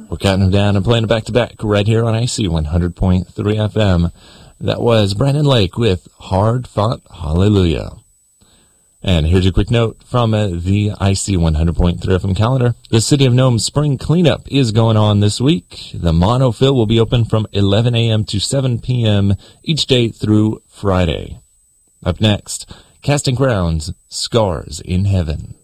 We're counting them down and playing it back-to-back right here on IC 100.3 FM. That was Brandon Lake with Hard Fought Hallelujah. And here's a quick note from the IC 100.3 FM calendar. The City of Nome Spring Cleanup is going on this week. The Monofill will be open from 11 a.m. to 7 p.m. each day through Friday. Up next, Casting Crowns, Scars in Heaven.